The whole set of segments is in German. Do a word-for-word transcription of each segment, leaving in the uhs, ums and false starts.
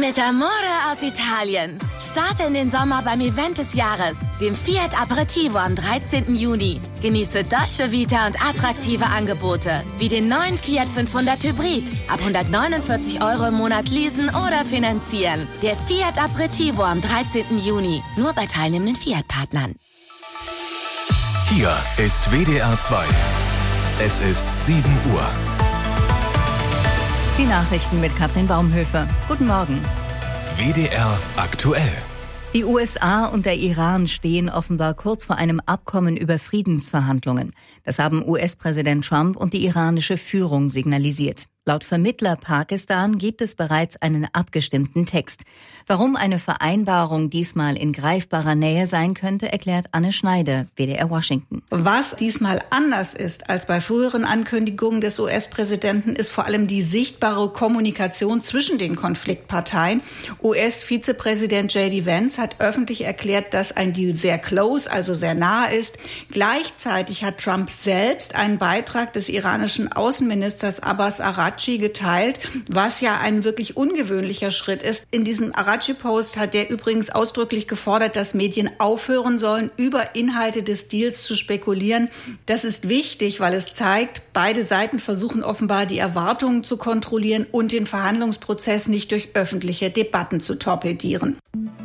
Mit Amore aus Italien. Starte in den Sommer beim Event des Jahres, dem Fiat Aperitivo am dreizehnten Juni. Genieße Dolce Vita und attraktive Angebote, wie den neuen Fiat fünfhundert Hybrid. Ab hundertneunundvierzig Euro im Monat leasen oder finanzieren. Der Fiat Aperitivo am dreizehnten Juni. Nur bei teilnehmenden Fiat-Partnern. Hier ist W D R zwei. Es ist sieben Uhr. Die Nachrichten mit Katrin Baumhöfer. Guten Morgen. W D R aktuell. Die U S A und der Iran stehen offenbar kurz vor einem Abkommen über Friedensverhandlungen. Das haben U S-Präsident Trump und die iranische Führung signalisiert. Laut Vermittler Pakistan gibt es bereits einen abgestimmten Text. Warum eine Vereinbarung diesmal in greifbarer Nähe sein könnte, erklärt Anne Schneider, W D R Washington. Was diesmal anders ist als bei früheren Ankündigungen des U S-Präsidenten, ist vor allem die sichtbare Kommunikation zwischen den Konfliktparteien. U S-Vizepräsident J D Vance hat öffentlich erklärt, dass ein Deal sehr close, also sehr nah ist. Gleichzeitig hat Trump selbst einen Beitrag des iranischen Außenministers Abbas Araghchi geteilt, was ja ein wirklich ungewöhnlicher Schritt ist. In diesem Araghchi-Post hat er übrigens ausdrücklich gefordert, dass Medien aufhören sollen, über Inhalte des Deals zu spekulieren. Das ist wichtig, weil es zeigt, beide Seiten versuchen offenbar, die Erwartungen zu kontrollieren und den Verhandlungsprozess nicht durch öffentliche Debatten zu torpedieren.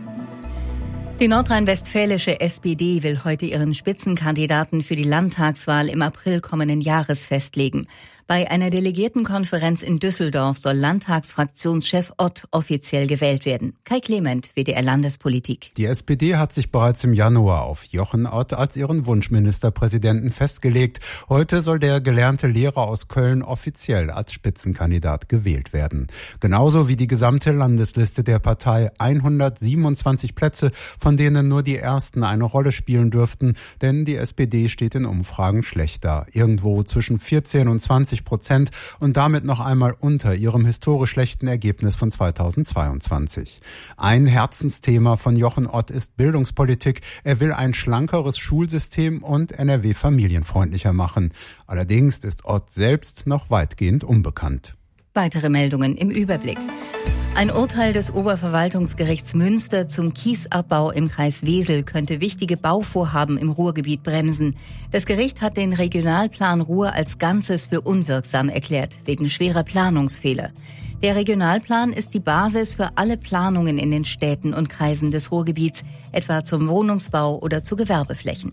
Die nordrhein-westfälische S P D will heute ihren Spitzenkandidaten für die Landtagswahl im April kommenden Jahres festlegen. Bei einer Delegiertenkonferenz in Düsseldorf soll Landtagsfraktionschef Ott offiziell gewählt werden. Kai Clement, W D R Landespolitik. Die S P D hat sich bereits im Januar auf Jochen Ott als ihren Wunschministerpräsidenten festgelegt. Heute soll der gelernte Lehrer aus Köln offiziell als Spitzenkandidat gewählt werden. Genauso wie die gesamte Landesliste der Partei. hundertsiebenundzwanzig Plätze, von denen nur die ersten eine Rolle spielen dürften, denn die S P D steht in Umfragen schlecht da. Irgendwo zwischen vierzehn und zwanzig Prozent und damit noch einmal unter ihrem historisch schlechten Ergebnis von zweitausendzweiundzwanzig. Ein Herzensthema von Jochen Ott ist Bildungspolitik. Er will ein schlankeres Schulsystem und N R W familienfreundlicher machen. Allerdings ist Ott selbst noch weitgehend unbekannt. Weitere Meldungen im Überblick. Ein Urteil des Oberverwaltungsgerichts Münster zum Kiesabbau im Kreis Wesel könnte wichtige Bauvorhaben im Ruhrgebiet bremsen. Das Gericht hat den Regionalplan Ruhr als Ganzes für unwirksam erklärt, wegen schwerer Planungsfehler. Der Regionalplan ist die Basis für alle Planungen in den Städten und Kreisen des Ruhrgebiets, etwa zum Wohnungsbau oder zu Gewerbeflächen.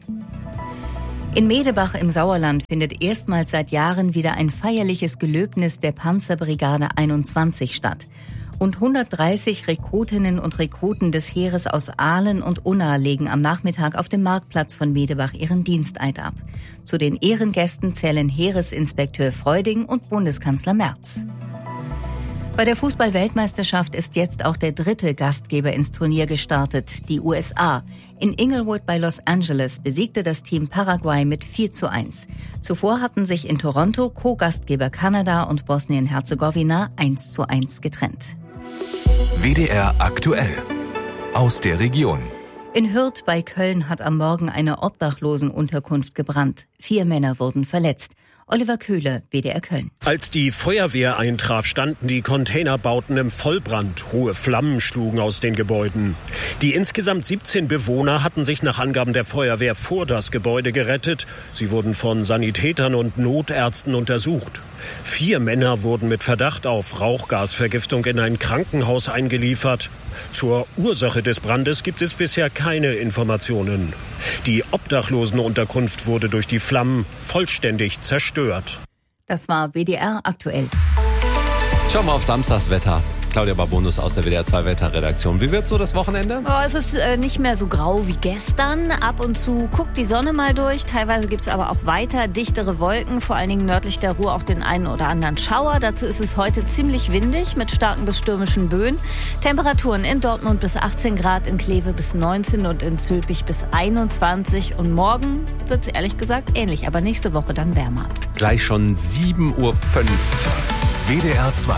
In Medebach im Sauerland findet erstmals seit Jahren wieder ein feierliches Gelöbnis der Panzerbrigade einundzwanzig statt. Und hundertdreißig Rekrutinnen und Rekruten des Heeres aus Aalen und Unna legen am Nachmittag auf dem Marktplatz von Medebach ihren Diensteid ab. Zu den Ehrengästen zählen Heeresinspekteur Freuding und Bundeskanzler Merz. Bei der Fußball-Weltmeisterschaft ist jetzt auch der dritte Gastgeber ins Turnier gestartet, die U S A. In Inglewood bei Los Angeles besiegte das Team Paraguay mit vier zu eins. Zuvor hatten sich in Toronto Co-Gastgeber Kanada und Bosnien-Herzegowina eins zu eins getrennt. W D R aktuell. Aus der Region. In Hürth bei Köln hat am Morgen eine Obdachlosenunterkunft gebrannt. Vier Männer wurden verletzt. Oliver Köhler, W D R Köln. Als die Feuerwehr eintraf, standen die Containerbauten im Vollbrand. Hohe Flammen schlugen aus den Gebäuden. Die insgesamt siebzehn Bewohner hatten sich nach Angaben der Feuerwehr vor das Gebäude gerettet. Sie wurden von Sanitätern und Notärzten untersucht. Vier Männer wurden mit Verdacht auf Rauchgasvergiftung in ein Krankenhaus eingeliefert. Zur Ursache des Brandes gibt es bisher keine Informationen. Die Obdachlosenunterkunft wurde durch die Flammen vollständig zerstört. Das war W D R aktuell. Schauen wir auf Samstagswetter. Claudia Babonus aus der W D R zwei Wetterredaktion. Wie wird so das Wochenende? Oh, es ist äh, nicht mehr so grau wie gestern. Ab und zu guckt die Sonne mal durch. Teilweise gibt es aber auch weiter dichtere Wolken. Vor allen Dingen nördlich der Ruhr auch den einen oder anderen Schauer. Dazu ist es heute ziemlich windig mit starken bis stürmischen Böen. Temperaturen in Dortmund bis achtzehn Grad, in Kleve bis neunzehn und in Zülpich bis einundzwanzig. Und morgen wird es ehrlich gesagt ähnlich, aber nächste Woche dann wärmer. Gleich schon sieben Uhr fünf. W D R zwei.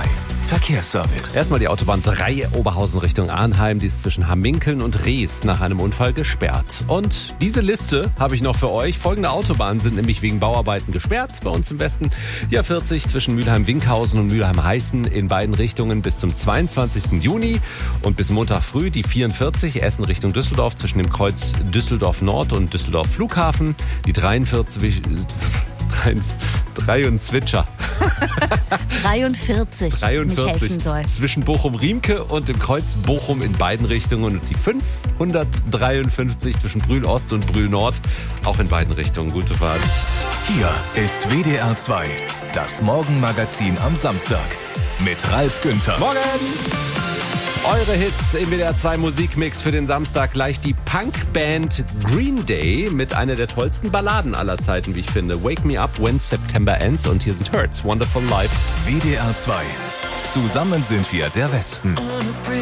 Verkehrsservice. Erstmal die Autobahn drei Oberhausen Richtung Arnheim. Die ist zwischen Hamminkeln und Rees nach einem Unfall gesperrt. Und diese Liste habe ich noch für euch. Folgende Autobahnen sind nämlich wegen Bauarbeiten gesperrt bei uns im Westen. Die A vierzig zwischen Mülheim-Winkhausen und Mülheim-Heißen in beiden Richtungen bis zum zweiundzwanzigsten Juni. Und bis Montag früh die vierundvierzig Essen Richtung Düsseldorf zwischen dem Kreuz Düsseldorf Nord und Düsseldorf Flughafen. Die dreiundvierzig... Drei und Zwitscher. dreiundvierzig. dreiundvierzig. Zwischen Bochum-Riemke und dem Kreuz Bochum in beiden Richtungen. Und die fünfhundertdreiundfünfzig zwischen Brühl-Ost und Brühl-Nord auch in beiden Richtungen. Gute Fahrt. Hier ist W D R zwei, das Morgenmagazin am Samstag mit Ralf Günther. Morgen! Eure Hits im W D R zwei Musikmix für den Samstag. Gleich die Punkband Green Day mit einer der tollsten Balladen aller Zeiten, wie ich finde. Wake Me Up When September Ends. Und hier sind Hurts, Wonderful Life. W D R zwei. Zusammen sind wir der Westen.